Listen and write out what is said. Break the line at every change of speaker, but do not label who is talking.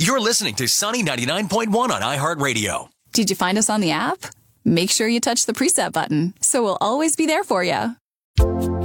You're listening to Sunny 99.1 on iHeartRadio.
Did you find us on the app? Make sure you touch the preset button, so we'll always be there for you.